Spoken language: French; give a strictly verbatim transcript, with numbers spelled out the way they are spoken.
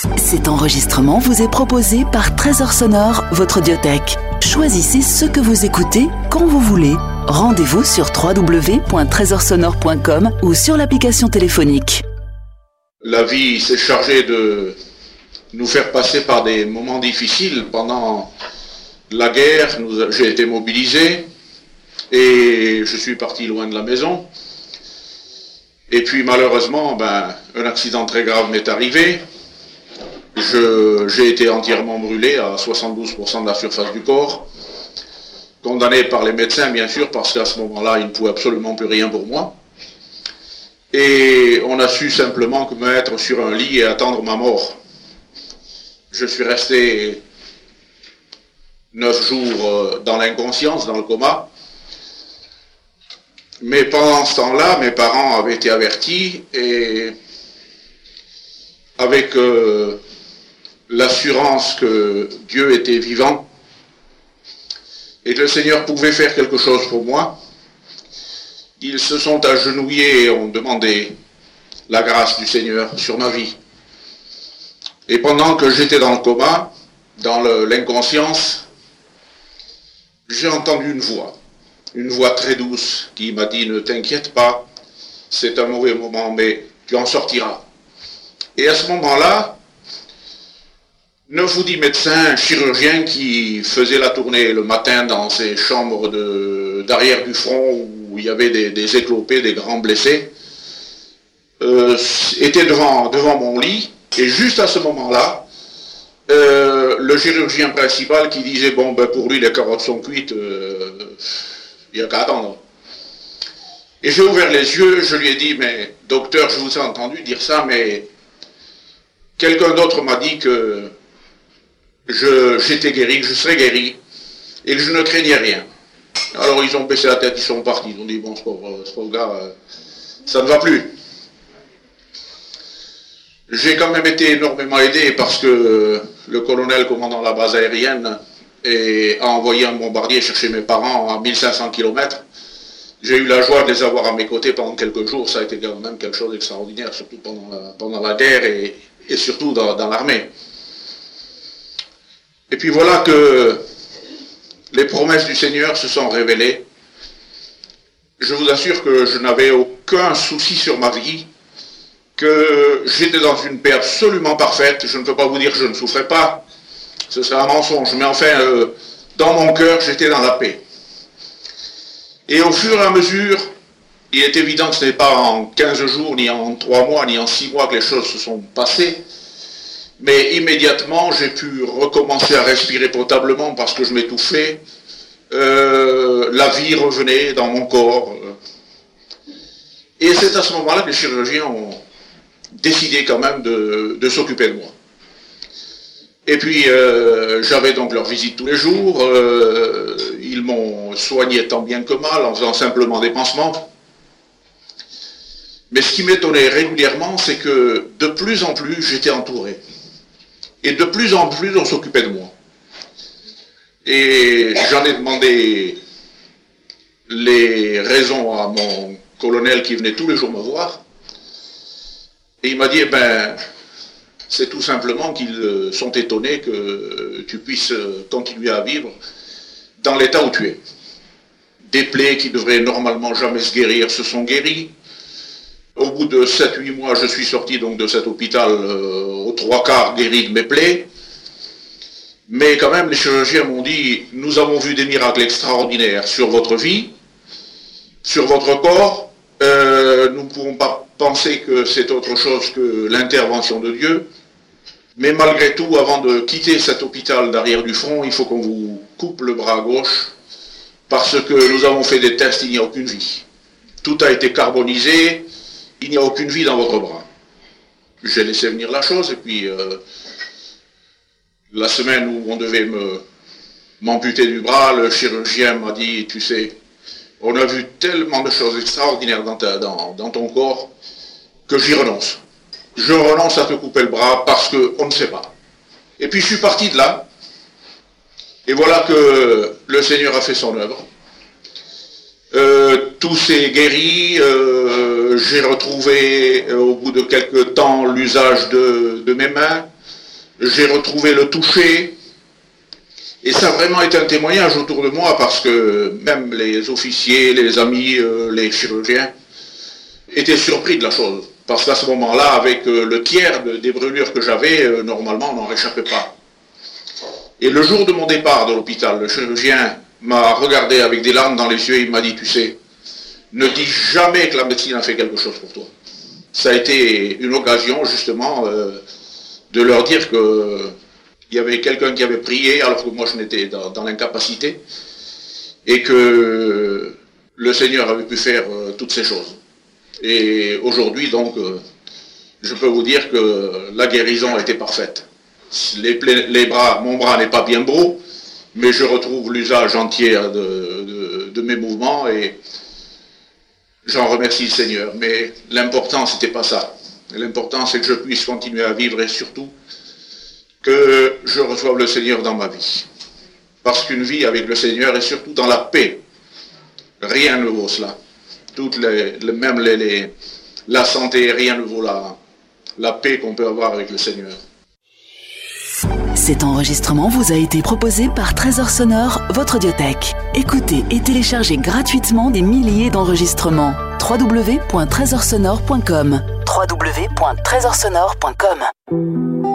Cet enregistrement vous est proposé par Trésor Sonore, votre audiothèque. Choisissez ce que vous écoutez quand vous voulez. Rendez-vous sur w w w point trésor sonore point com ou sur l'application téléphonique. La vie s'est chargée de nous faire passer par des moments difficiles. Pendant la guerre, nous, j'ai été mobilisé et je suis parti loin de la maison. Et puis malheureusement, ben, un accident très grave m'est arrivé. Je, j'ai été entièrement brûlé à soixante-douze pour cent de la surface du corps. Condamné par les médecins, bien sûr, parce qu'à ce moment-là, ils ne pouvaient absolument plus rien pour moi. Et on a su simplement que me mettre sur un lit et attendre ma mort. Je suis resté neuf jours dans l'inconscience, dans le coma. Mais pendant ce temps-là, mes parents avaient été avertis et avec euh, l'assurance que Dieu était vivant et que le Seigneur pouvait faire quelque chose pour moi, ils se sont agenouillés et ont demandé la grâce du Seigneur sur ma vie. Et pendant que j'étais dans le coma, dans le, l'inconscience, j'ai entendu une voix, une voix très douce qui m'a dit « Ne t'inquiète pas, c'est un mauvais moment, mais tu en sortiras. » Et à ce moment-là, neuf ou dix médecins, chirurgiens qui faisaient la tournée le matin dans ces chambres de, d'arrière du front où il y avait des, des éclopés, des grands blessés, euh, étaient devant, devant mon lit. Et juste à ce moment-là, euh, le chirurgien principal qui disait « Bon, ben pour lui, les carottes sont cuites, euh, il n'y a qu'à attendre. » Et j'ai ouvert les yeux, je lui ai dit « Mais docteur, je vous ai entendu dire ça, mais quelqu'un d'autre m'a dit que je, j'étais guéri, que je serais guéri, et que je ne craignais rien. » Alors ils ont baissé la tête, ils sont partis, ils ont dit « Bon, ce pauvre, ce pauvre gars, euh, ça ne va plus. » J'ai quand même été énormément aidé parce que le colonel commandant la base aérienne a envoyé un bombardier chercher mes parents à mille cinq cents kilomètres. J'ai eu la joie de les avoir à mes côtés pendant quelques jours, ça a été quand même quelque chose d'extraordinaire, surtout pendant la, pendant la guerre et, et surtout dans, dans l'armée. Et puis voilà que les promesses du Seigneur se sont révélées. Je vous assure que je n'avais aucun souci sur ma vie, que j'étais dans une paix absolument parfaite. Je ne peux pas vous dire que je ne souffrais pas, ce serait un mensonge, mais enfin, euh, dans mon cœur, j'étais dans la paix. Et au fur et à mesure, il est évident que ce n'est pas en quinze jours, ni en trois mois, ni en six mois que les choses se sont passées, mais immédiatement, j'ai pu recommencer à respirer potablement parce que je m'étouffais. Euh, la vie revenait dans mon corps. Et c'est à ce moment-là que les chirurgiens ont décidé quand même de, de s'occuper de moi. Et puis, euh, j'avais donc leur visite tous les jours. Euh, ils m'ont soigné tant bien que mal en faisant simplement des pansements. Mais ce qui m'étonnait régulièrement, c'est que de plus en plus, j'étais entouré. Et de plus en plus, on s'occupait de moi. Et j'en ai demandé les raisons à mon colonel qui venait tous les jours me voir. Et il m'a dit, eh ben, c'est tout simplement qu'ils sont étonnés que tu puisses continuer à vivre dans l'état où tu es. Des plaies qui devraient normalement jamais se guérir se sont guéries. Au bout de sept huit mois, je suis sorti donc de cet hôpital euh, aux trois quarts guéri de mes plaies. Mais quand même, les chirurgiens m'ont dit, nous avons vu des miracles extraordinaires sur votre vie, sur votre corps. Euh, nous ne pouvons pas penser que c'est autre chose que l'intervention de Dieu. Mais malgré tout, avant de quitter cet hôpital d'arrière du front, il faut qu'on vous coupe le bras gauche, parce que nous avons fait des tests, il n'y a aucune vie. Tout a été carbonisé, il n'y a aucune vie dans votre bras. J'ai laissé venir la chose, et puis euh, la semaine où on devait me, m'amputer du bras, le chirurgien m'a dit, tu sais, on a vu tellement de choses extraordinaires dans, ta, dans, dans ton corps, que j'y renonce. Je renonce à te couper le bras parce qu'on ne sait pas. Et puis je suis parti de là, et voilà que le Seigneur a fait son œuvre. Euh, tout s'est guéri, euh, j'ai retrouvé euh, au bout de quelques temps l'usage de, de mes mains, j'ai retrouvé le toucher. Et ça a vraiment été un témoignage autour de moi parce que même les officiers, les amis, euh, les chirurgiens étaient surpris de la chose. Parce qu'à ce moment-là, avec euh, le tiers de, des brûlures que j'avais, euh, normalement on n'en réchappait pas. Et le jour de mon départ de l'hôpital, le chirurgien m'a regardé avec des larmes dans les yeux et il m'a dit, tu sais, ne dis jamais que la médecine a fait quelque chose pour toi. Ça a été une occasion justement euh, de leur dire que il y avait quelqu'un qui avait prié alors que moi je n'étais dans, dans l'incapacité et que le Seigneur avait pu faire euh, toutes ces choses. Et aujourd'hui donc, euh, je peux vous dire que la guérison a été parfaite. Les, les bras, mon bras n'est pas bien beau, mais je retrouve l'usage entier de, de, de mes mouvements et j'en remercie le Seigneur. Mais l'important, c'était pas ça. L'important, c'est que je puisse continuer à vivre et surtout que je reçoive le Seigneur dans ma vie. Parce qu'une vie avec le Seigneur et surtout dans la paix, rien ne vaut cela. Toutes les, les, même les, les, la santé, rien ne vaut la, la paix qu'on peut avoir avec le Seigneur. Cet enregistrement vous a été proposé par Trésor Sonore, votre audiothèque. Écoutez et téléchargez gratuitement des milliers d'enregistrements. w w w point trésor sonore point com w w w point trésor sonore point com